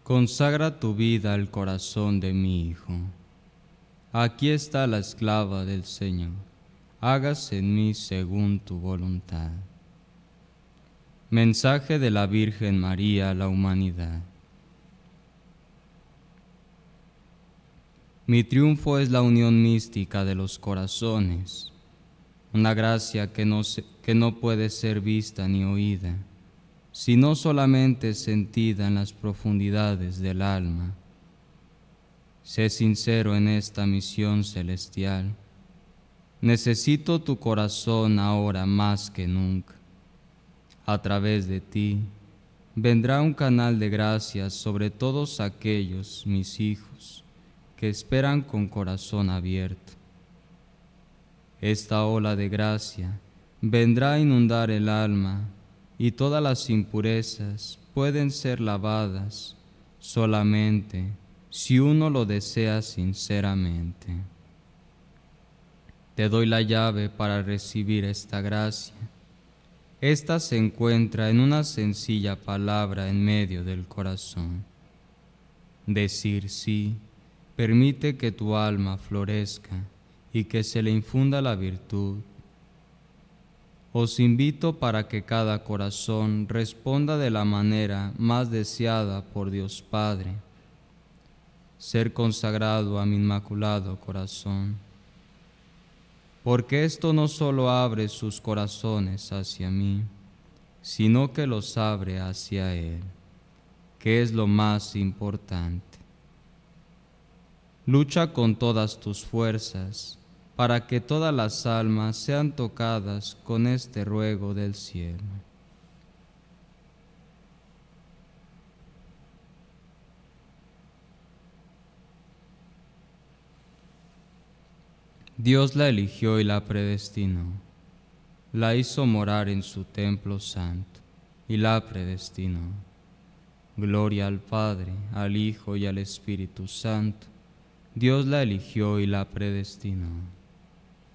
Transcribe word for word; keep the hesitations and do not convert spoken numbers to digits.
Consagra tu vida al corazón de mi Hijo. Aquí está la esclava del Señor. Hágase en mí según tu voluntad. Mensaje de la Virgen María a la humanidad. Mi triunfo es la unión mística de los corazones, una gracia que no, se, que no puede ser vista ni oída, sino solamente sentida en las profundidades del alma. Sé sincero en esta misión celestial. Necesito tu corazón ahora más que nunca. A través de ti vendrá un canal de gracias sobre todos aquellos, mis hijos, que esperan con corazón abierto. Esta ola de gracia vendrá a inundar el alma y todas las impurezas pueden ser lavadas solamente si uno lo desea sinceramente. Te doy la llave para recibir esta gracia. Esta se encuentra en una sencilla palabra en medio del corazón. Decir sí permite que tu alma florezca y que se le infunda la virtud. Os invito para que cada corazón responda de la manera más deseada por Dios Padre, ser consagrado a mi inmaculado corazón, porque esto no solo abre sus corazones hacia mí, sino que los abre hacia Él, que es lo más importante. Lucha con todas tus fuerzas para que todas las almas sean tocadas con este ruego del cielo. Dios la eligió y la predestinó, la hizo morar en su templo santo y la predestinó. Gloria al Padre, al Hijo y al Espíritu Santo. Dios la eligió y la predestinó.